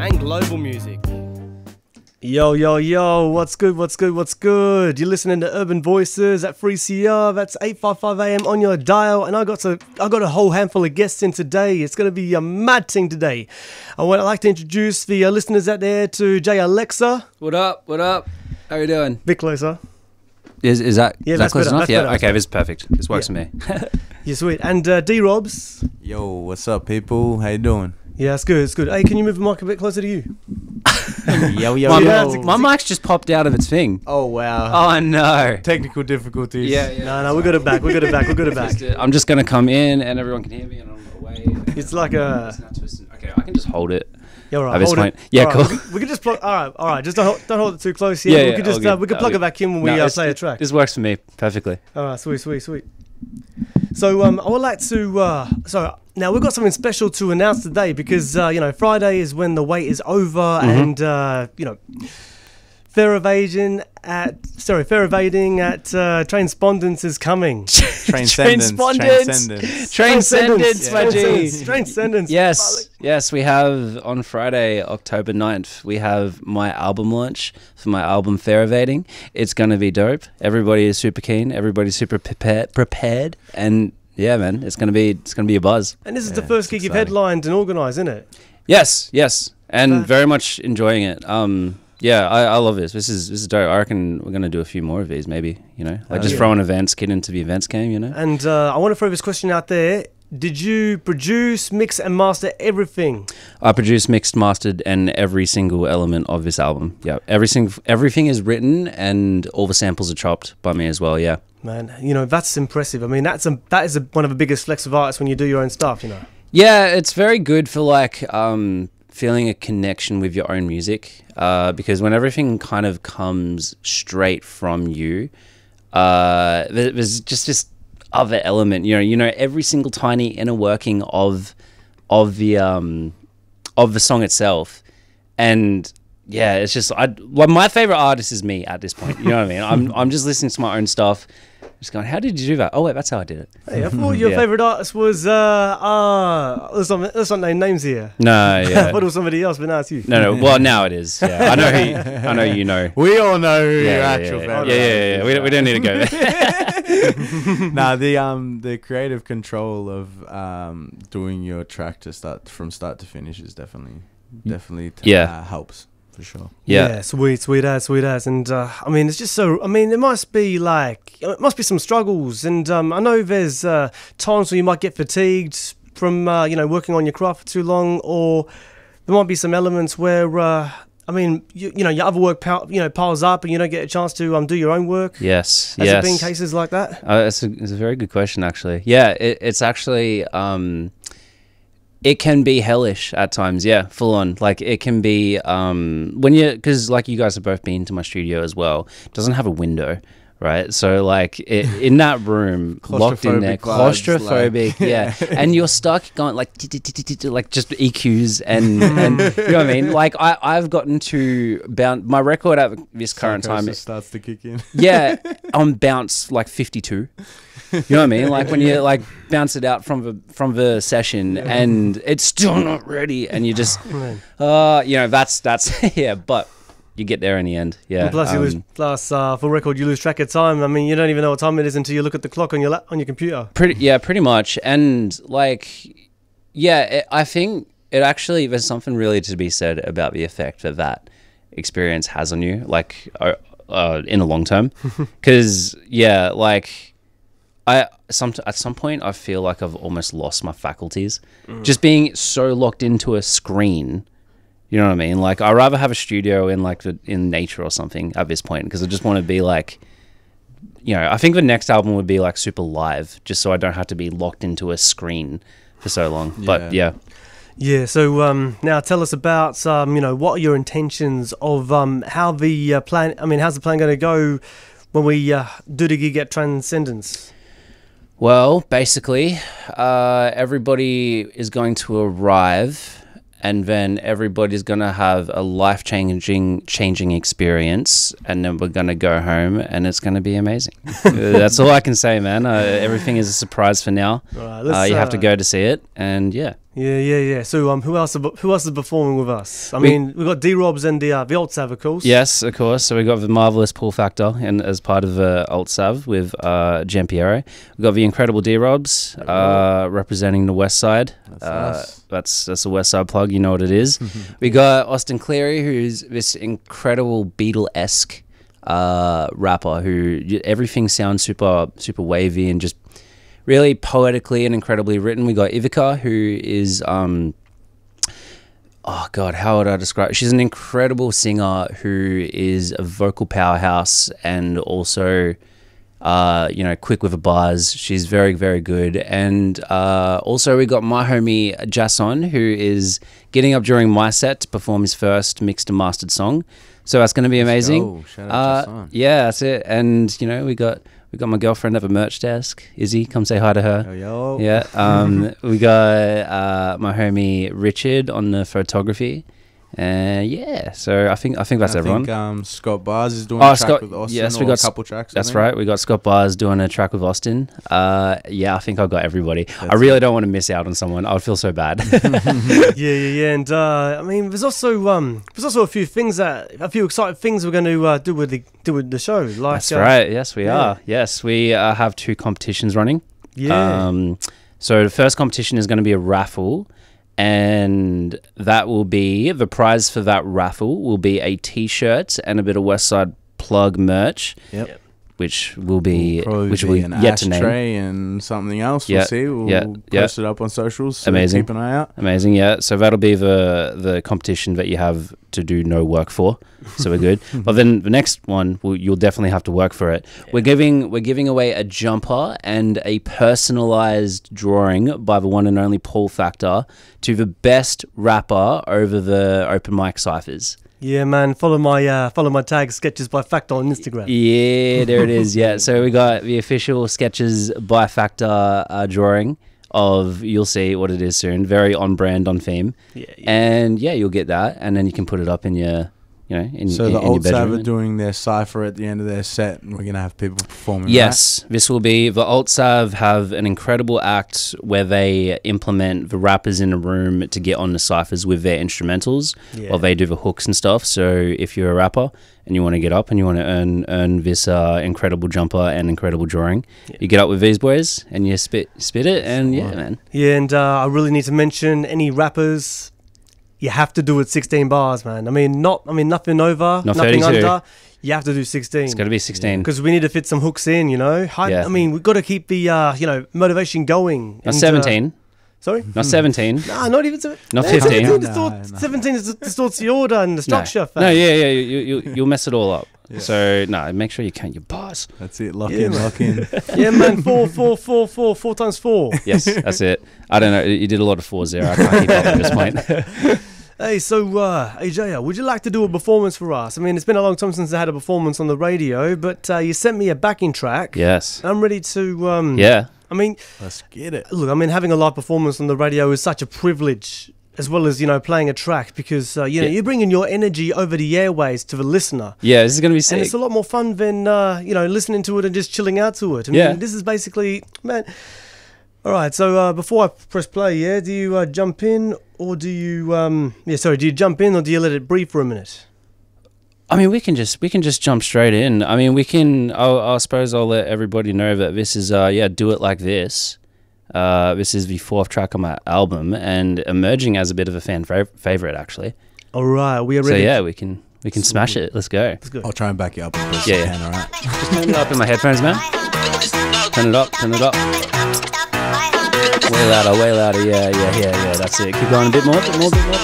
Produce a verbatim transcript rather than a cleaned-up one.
and global music. Yo, yo, yo, what's good, what's good, what's good? You're listening to Urban Voices at three C R. That's eight fifty-five A M on your dial, and I got to, I got a whole handful of guests in today. It's going to be a mad thing today. I would like to introduce the uh, listeners out there to J Alexa. What up, what up? How you doing? Bit closer. Is, is that, yeah, is that's that close better, enough? that's Yeah, better, okay, this is perfect. This works yeah. for me. Yeah, sweet. And uh, D-Robs. Yo, what's up, people? How you doing? Yeah, it's good, it's good. Hey, can you move the mic a bit closer to you? yo, yo, my, yo. my mic's just popped out of its thing. Oh, wow. Oh, no. Technical difficulties. Yeah, yeah. No, no, we got it back, we got it back, we got it back. Just, uh, I'm just going to come in and everyone can hear me and I'm away. It's like a... Okay, I can just hold it. Yeah, all right. At this hold point. It. Yeah, all cool. Right. We, can, we can just plug. All right, all right. Just don't hold, don't hold it too close here. Yeah, we yeah, can just all uh, we can good, plug all it back in when we no, uh, play a track. This works for me perfectly. All right, sweet, sweet, sweet. So um, I would like to. Uh, so now we've got something special to announce today because uh, you know Friday is when the wait is over, mm-hmm. and uh, you know. Fair Evasion at sorry, Fair Evading at uh, Trainspondence is coming. Trainspondence. Trainspondence. Trainspondence, my G. Trainspondence. Yes, yes. We have on Friday, October ninth, we have my album launch for my album Fair Evading. It's gonna be dope. Everybody is super keen. Everybody's super prepared. Prepared, and yeah, man, it's gonna be it's gonna be a buzz. And this is yeah, the first gig exciting. you've headlined and organised, isn't it? Yes, yes, and Uh, very much enjoying it. Um. Yeah, I, I love this. This is this is dope. I reckon we're gonna do a few more of these, maybe. You know, like Oh, just yeah. throw an events kid into the events game. You know. And uh, I want to throw this question out there. Did you produce, mix, and master everything? I produced, mixed, mastered, and every single element of this album. Yeah, every single everything is written, and all the samples are chopped by me as well. Yeah. Man, you know that's impressive. I mean, that's a that is a, one of the biggest flex of artists when you do your own stuff. You know. Yeah, it's very good for like um, feeling a connection with your own music, uh, because when everything kind of comes straight from you, uh, there, there's just this other element. You know, you know every single tiny inner working of of the um, of the song itself, and yeah, it's just I. Well, my favorite artist is me at this point. You know what I mean? I'm I'm just listening to my own stuff. Just going, how did you do that? Oh wait, that's how I did it. Hey, I thought your Yeah. favourite artist was uh uh let's not, let's not name names here. No, I yeah. thought it was somebody else, but now it's you. No, no. Well, now it is. Yeah, I know. Who you, I know you know. We all know who Yeah, your yeah, actual yeah, favorite yeah, yeah, yeah, yeah. We don't, we don't need to go there. Nah, the um the creative control of um doing your track to start from start to finish is definitely definitely t- Yeah. uh, helps for sure. Yeah. sweet, sweet as, sweet as, and uh, I mean, it's just so. I mean, there must be like, it must be some struggles, and um, I know there's uh, times where you might get fatigued from uh, you know working on your craft for too long, or there might be some elements where uh, I mean, you, you know, your other work pile, you know piles up, and you don't get a chance to um do your own work. Yes. Has yes. there been cases like that? Uh, it's, a, it's a very good question, actually. Yeah, it, it's actually, um, it can be hellish at times. Yeah, full on. Like it can be um, when you, because like you guys have both been to my studio as well. It doesn't have a window, right? So like it, in that room, locked in there, Claustrophobic vibes, claustrophobic. like- Yeah, and you're stuck going like like just E Qs and and you know what I mean. Like I I've gotten to bounce my record at this current time. Psychosis starts to kick in. Yeah, on bounce like fifty-two. You know what I mean? Like when you like bounce it out from the from the session and it's still not ready, and you just, Man. uh, you know, that's that's yeah. But you get there in the end. Yeah. And plus, you um, lose. Plus, uh, for record, you lose track of time. I mean, you don't even know what time it is until you look at the clock on your la- on your computer. Pretty, yeah, pretty much. And like, yeah, it, I think it actually, there's something really to be said about the effect that that experience has on you, like, uh, uh, in the long term. Because, yeah, like, I, some, at some point, I feel like I've almost lost my faculties. Mm. Just being so locked into a screen. You know what I mean? Like, I'd rather have a studio in, like, the, in nature or something at this point, because I just want to be, like, you know, I think the next album would be, like, super live, just so I don't have to be locked into a screen for so long. Yeah. But, yeah. Yeah, so um, now tell us about, um, you know, what are your intentions of um, how the uh, plan, I mean, how's the plan going to go when we uh, do the gig at Transcendence? Well, basically, uh, everybody is going to arrive, and then everybody's going to have a life-changing changing experience, and then we're going to go home, and it's going to be amazing. That's all I can say, man. Uh, everything is a surprise for now. All right, Uh, let's, you have to uh, go to see it, and yeah. Yeah, yeah, yeah. So, um, who else? Are, who else is performing with us? I We- mean, we've got D-Robs and the uh, the Alt Sav, of course. Yes, of course. So we got the marvelous Paul Factor, and as part of uh, Alt Sav with uh, Giampiero. We got the incredible D-Robs uh, representing the West Side. That's uh, us. That's that's a West Side plug. You know what it is. We got Austin Cleary, who's this incredible Beatle-esque uh, rapper who y- everything sounds super super wavy and just really poetically and incredibly written. We got Ivica, who is um, oh god, how would I describe? She's an incredible singer who is a vocal powerhouse and also, uh, you know, quick with the bars. She's very, very good. And uh, also we got my homie Jason, who is getting up during my set to perform his first mixed and mastered song. So that's going to be amazing. go. Shout out Uh, Jason. yeah, that's it. And you know, we got we got my girlfriend at the merch desk, Izzy. Come say hi to her. Yo, yo. Yeah. Um, we got uh, my homie Richard on the photography. Uh, yeah. So I think I think that's I everyone. think um, Scott Bars is doing Oh, a track Scott- with Austin. yes, we or got a S- couple tracks. I That's think. right. We got Scott Bars doing a track with Austin. Uh, yeah, I think I got everybody. I That's really it. don't want to miss out on someone. I would feel so bad. yeah, yeah, yeah. And uh, I mean, there's also um, there's also a few things that a few exciting things we're going to uh, do with the do with the show. Like That's uh, right. Yes, we yeah. are. Yes, we uh, have two competitions running. Yeah. Um, so the first competition is going to be a raffle, and that will be the prize for that raffle will be a T-shirt and a bit of Westside Plug merch, Yep. which will be Probably which be will be an yet to name. ashtray and something else. Yeah, We'll see. We'll yeah, yeah. post it up on socials. So Amazing. Keep an eye out. Amazing, yeah. So that'll be the the competition that you have to do no work for. So we're good. But then the next one, will you'll definitely have to work for it. We're giving we're giving away a jumper and a personalized drawing by the one and only Paul Factor to the best rapper over the open mic ciphers. Yeah, man. Follow my uh, follow my tag Sketches by Factor on Instagram. Yeah, there it is. Yeah. So we got the official Sketches by Factor uh, drawing of, you'll see what it is soon. Very on brand, on theme. Yeah, yeah. And yeah, you'll get that, and then you can put it up in your, you know, in, So in, the in your Alt Sav bedroom. are doing their cipher at the end of their set, and we're gonna have people performing. Yes, this will be the Alt Sav have an incredible act where they implement the rappers in a room to get on the ciphers with their instrumentals Yeah. while they do the hooks and stuff. So if you're a rapper and you want to get up and you want to earn earn this uh, incredible jumper and incredible drawing, Yeah. you get up with these boys and you spit spit it, and yeah, man. Yeah, and uh, I really need to mention any rappers. You have to do it sixteen bars, man. I mean, not. I mean, nothing over, Not nothing thirty-two. under. You have to do sixteen. It's got to be sixteen. Because we need to fit some hooks in, you know. Hy- Yeah. I mean, we've got to keep the uh, you know motivation going. Not And, uh, seventeen, sorry. not seventeen. Nah, not even seven- Not Man, fifteen. seventeen, No, distort- no. seventeen is- distorts the order and the structure. No, fam. no yeah, yeah, you, you, you'll mess it all up. So, no, make sure you count your bars. That's it. Lock Yeah, in. man. Lock in. Yeah, man. Four, four, four, four, four times four. Yes, that's it. I don't know. You did a lot of fours there. I can't keep up at this point. Hey, so uh, A J, would you like to do a performance for us? I mean, it's been a long time since I had a performance on the radio, but uh, you sent me a backing track. Yes. I'm ready to. Um, Yeah. I mean, Let's get it. look, I mean, having a live performance on the radio is such a privilege, as well as, you know, playing a track, because, uh, you know, Yeah. you're bringing your energy over the airways to the listener. Yeah, this is going to be And sick. it's a lot more fun than, uh, you know, listening to it and just chilling out to it. I Yeah. mean, this is basically, man. All right, so uh, before I press play, yeah, do you uh, jump in or do you, um, yeah, sorry, do you jump in or do you let it breathe for a minute? I mean, we can just we can just jump straight in. I mean, we can. I'll, I suppose I'll let everybody know that this is uh yeah, Do It Like This. Uh, this is the fourth track on my album and emerging as a bit of a fan fav- favorite actually. All right, we are So ready. yeah, we can we can smash it. Let's go. Let's go. I'll try and back you up as best Yeah, I yeah. can. All right. Just turn it up in my headphones, man. Turn it up. Turn it up. Way louder. Way louder. Yeah, yeah, yeah, yeah. That's it. Keep going a bit more. Bit more. Bit more.